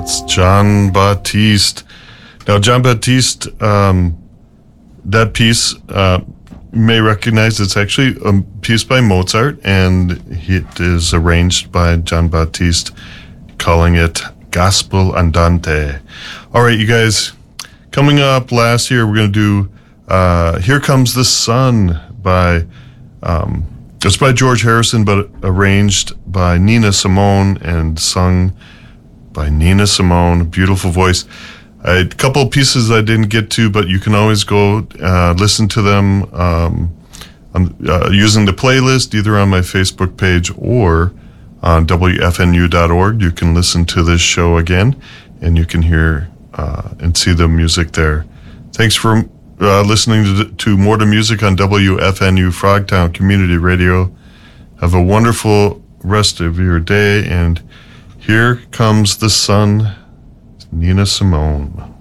That's Jon Batiste. Now, Jon Batiste, that piece, you may recognize it's actually a piece by Mozart, and it is arranged by Jon Batiste, calling it Gospel Andante. All right, you guys, coming up last year, we're going to do Here Comes the Sun by, it's by George Harrison, but arranged by Nina Simone and sung by Nina Simone. Beautiful voice. A couple of pieces I didn't get to, but you can always go listen to them using the playlist, either on my Facebook page or on WFNU.org. You can listen to this show again, and you can hear and see the music there. Thanks for listening to More to Music on WFNU Frogtown Community Radio. Have a wonderful rest of your day, and Here Comes the Sun, Nina Simone.